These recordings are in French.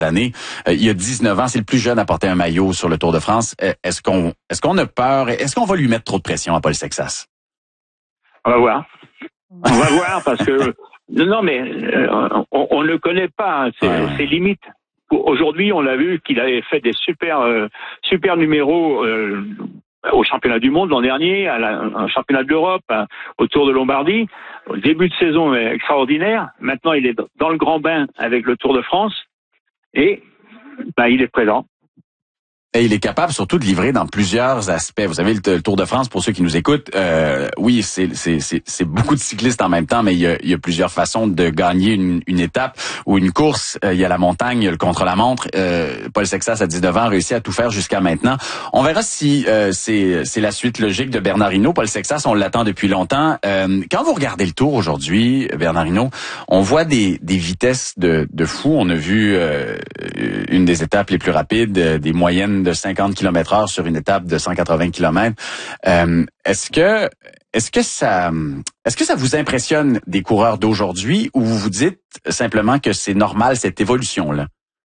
d'années. Il y a 19 ans, c'est le plus jeune à porter un maillot sur le Tour de France. Est-ce qu'on a peur? Est-ce qu'on va lui mettre trop de pression à Paul Sexas? On va voir. On va voir parce que non mais on ne le connaît pas, hein, ses limites. Aujourd'hui, on l'a vu qu'il avait fait des super numéros au championnat du monde l'an dernier, un championnat d'Europe, au Tour de Lombardie. Au début de saison extraordinaire. Maintenant, il est dans le grand bain avec le Tour de France et il est présent. Et il est capable surtout de livrer dans plusieurs aspects. Vous savez, le Tour de France, pour ceux qui nous écoutent, oui, c'est beaucoup de cyclistes en même temps, mais il y a plusieurs façons de gagner une étape ou une course. Il y a la montagne, il y a le contre-la-montre. Paul Sexas, à 19 ans, a réussi à tout faire jusqu'à maintenant. On verra si c'est la suite logique de Bernard Hinault. Paul Sexas, on l'attend depuis longtemps. Quand vous regardez le Tour aujourd'hui, Bernard Hinault, on voit des vitesses de fou. On a vu une des étapes les plus rapides, des moyennes de 50 km/h sur une étape de 180 km. Est-ce que ça vous impressionne des coureurs d'aujourd'hui ou vous vous dites simplement que c'est normal cette évolution-là?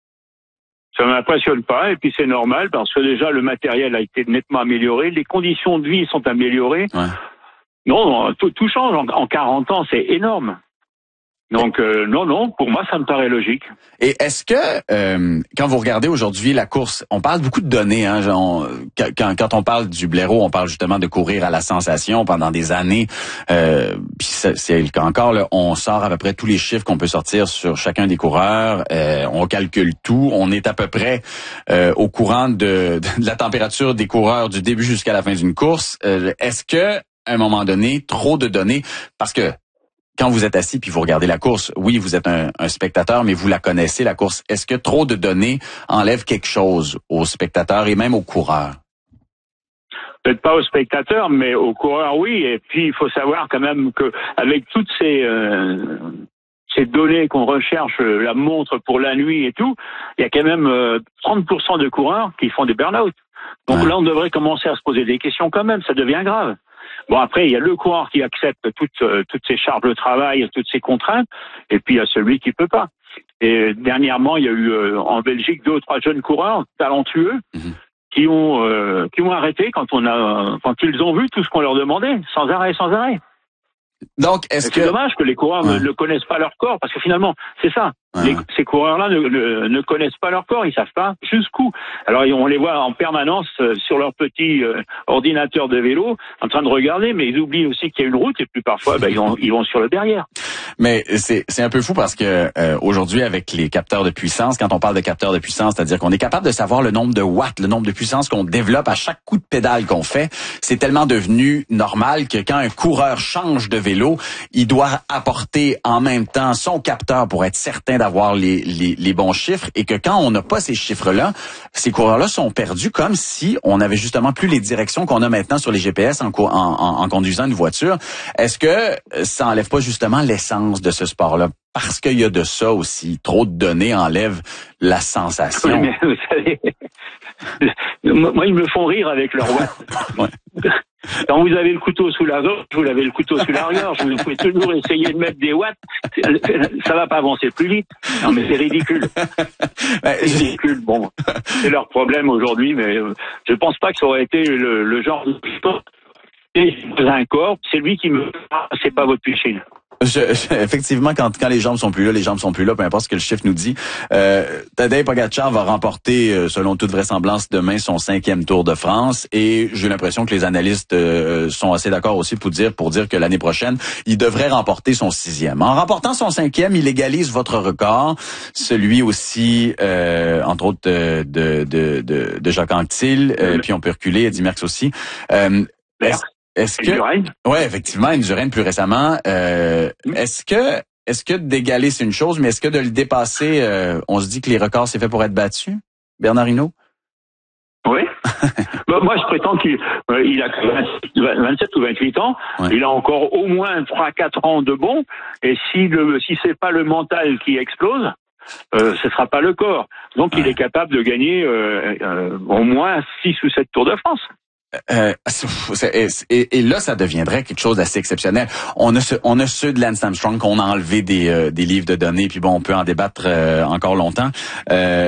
Ça m'impressionne pas et puis c'est normal parce que déjà le matériel a été nettement amélioré, les conditions de vie sont améliorées. Ouais. Non, tout change en 40 ans, c'est énorme. Donc non, pour moi ça me paraît logique. Et est-ce que quand vous regardez aujourd'hui la course, on parle beaucoup de données, hein, quand on parle du blaireau, on parle justement de courir à la sensation pendant des années. Puis c'est le cas encore là, on sort à peu près tous les chiffres qu'on peut sortir sur chacun des coureurs, on calcule tout, on est à peu près au courant de la température des coureurs du début jusqu'à la fin d'une course. Est-ce que à un moment donné, trop de données, parce que quand vous êtes assis puis vous regardez la course, oui, vous êtes un spectateur, mais vous la connaissez, la course. Est-ce que trop de données enlèvent quelque chose aux spectateurs et même aux coureurs? Peut-être pas aux spectateurs, mais aux coureurs, oui. Et puis, il faut savoir quand même que avec toutes ces données qu'on recherche, la montre pour la nuit et tout, il y a quand même 30% de coureurs qui font des burn-out. Donc là, on devrait commencer à se poser des questions quand même. Ça devient grave. Bon, après, il y a le coureur qui accepte toutes ces charges de travail, toutes ces contraintes, et puis il y a celui qui peut pas. Et dernièrement, il y a eu en Belgique 2 ou 3 jeunes coureurs talentueux qui ont arrêté quand ils ont vu tout ce qu'on leur demandait, sans arrêt. Donc, c'est dommage que les coureurs ne connaissent pas leur corps, parce que finalement, c'est ça. Ces coureurs-là ne connaissent pas leur corps, ils savent pas jusqu'où. Alors, on les voit en permanence sur leur petit ordinateur de vélo, en train de regarder, mais ils oublient aussi qu'il y a une route, et puis parfois, ils vont sur le derrière. Mais c'est un peu fou parce que aujourd'hui, avec les capteurs de puissance, quand on parle de capteurs de puissance, c'est-à-dire qu'on est capable de savoir le nombre de watts, le nombre de puissance qu'on développe à chaque coup de pédale qu'on fait, c'est tellement devenu normal que quand un coureur change de vélo, il doit apporter en même temps son capteur pour être certain d'avoir les bons chiffres, et que quand on n'a pas ces chiffres-là, ces coureurs-là sont perdus comme si on avait justement plus les directions qu'on a maintenant sur les GPS en conduisant une voiture. Est-ce que ça enlève pas justement l'essence de ce sport-là? Parce qu'il y a de ça aussi. Trop de données enlèvent la sensation. Oui, mais vous savez, moi, ils me font rire avec leur watts. Quand vous avez le couteau sous la gorge, vous avez le couteau sous la gorge, vous pouvez toujours essayer de mettre des watts, ça va pas avancer plus vite. Non, mais c'est ridicule. C'est ridicule. Bon, c'est leur problème aujourd'hui, mais je pense pas que ça aurait été le genre de sport. Et un corps, c'est lui qui c'est pas votre piscine. Effectivement, quand les jambes sont plus là, peu importe ce que le chiffre nous dit. Tadej Pogačar va remporter, selon toute vraisemblance, demain son 5e Tour de France, et j'ai l'impression que les analystes sont assez d'accord aussi pour dire que l'année prochaine, il devrait remporter son 6e. En remportant son 5e, il égalise votre record, celui aussi, entre autres, de Jacques Anquetil, puis on peut reculer, Eddy Merckx aussi. Est-ce que ouais, effectivement, Indurain plus récemment. Est-ce que d'égaler c'est une chose, mais est-ce que de le dépasser, on se dit que les records c'est fait pour être battus, Bernard Hinault? Oui. Moi, je prétends qu'il a 27 ou 28 ans. Ouais. Il a encore au moins 3-4 ans de bon. Et si c'est pas le mental qui explose, ce sera pas le corps. Donc, il est capable de gagner au moins 6 ou 7 Tours de France. Et là, ça deviendrait quelque chose d'assez exceptionnel. On a ceux de Lance Armstrong qu'on a enlevé des livres de données, puis bon, on peut en débattre encore longtemps.